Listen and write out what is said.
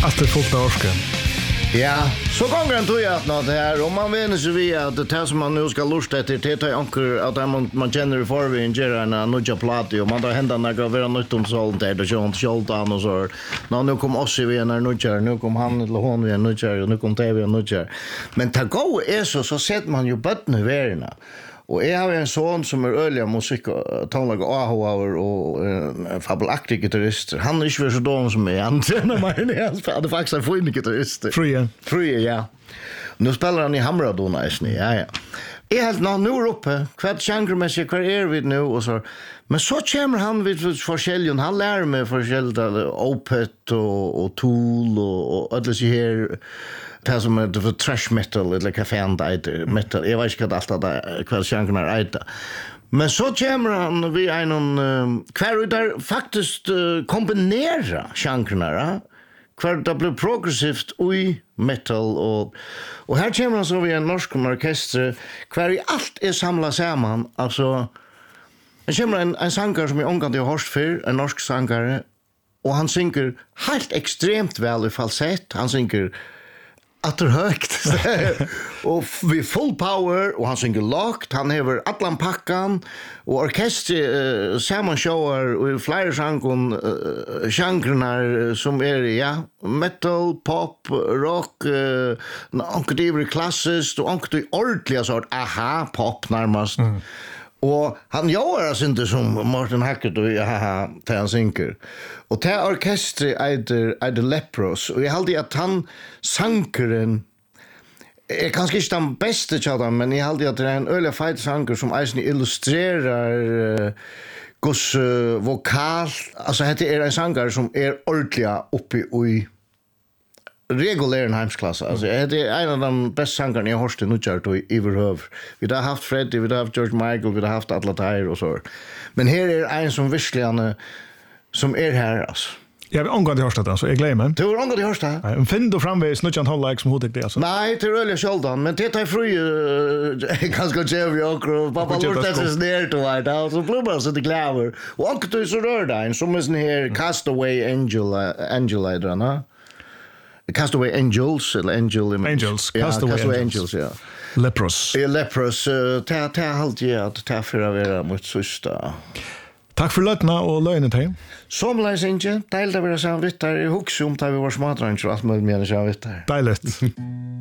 Att det fullt av orsken. Ja, så gånger han tog att något här. Om man vänner sig via att det som man nu ska lusta efter det tar anker att man känner i förväg en gera en nudja plati och man tar händerna några vara nytt om sånt där det kör inte skjoltan och så. Nu kom oss i en nudja, nu kom han eller hon i en nudja och nu kom TV en nudja. Men ta gå är så sätter man ju botten i världen. Och jag har en son som är öliga musik och tonlag och fabelaktig gitarrist. Han är inte så dålig som mig. Han tränar mig. Han hade faktiskt en fin gitarrist. Frye, ja. Nu spelar han i Hamradona. Ja. Jag är helt nu uppe. Kvart genremässigt, kvar är vi nu och så. Men så kommer han vid forskjelligen. Han lär mig forskjelliga Opeth och Tool och alla så här. Det som är för thrash metal eller café metal. Jag vet inte vad allt det kvar genren är. Men så kommer han vid en kvar där faktiskt kombinera genrerna. Kvar det blir progressivt i metal och här kommer han så vid en norsk orkester kvar i allt är samlat samman. Alltså det kommer en sångare som är omgående har hört för, en norsk sångare och han synger helt extremt väl i falsett. Han synger atter högt och vi full power och han synger lågt, han häver allan packan och orkester sammanshowar och flera genrer som är metal, pop, rock, onkel det klassiskt och onkel det ordentliga sort pop närmast. Och han gör alltså inte som Martin Hackett och till han synker. Och till orkestret är det Lepros. Och jag hade att han sankeren är kanske inte den bästa tjadan, men jag hade att det är en öliga fight sanker som eisen illustrerar Gus vokal. Alltså det är en sankare som är ordentliga uppe i regulär heimsklass. Alltså det är en av de bästa sångarna jag har hört nu kört i överhöv. Vi har haft Freddie, vi har haft George Michael, vi har haft alla där och så. Men här är en som verkligen som är här alltså. Jag har omgått i hörsta så jag glömmer. Du har omgått i hörsta? Nej, finn du framvägs nutjan hålla som hotek det alltså. Nej, det är öliga sköldan, men det tar fri ganska tjäv jag och pappa lort det ner till White House och blubbar så det gläver. Och onkel du så rör dig som är sån här Castaway Angel Idrana. Castaway Angels eller Castaway Angels, ja. Lepros. Lepros, ta halt ja att ta för att vara mot sista. Tack för lötna och lögnet hem. Som läs inte, deilt av er sammen vitt her i Huxum, da vi var smadranger og alt mulig mer enn sammen vitt her. Deiligt.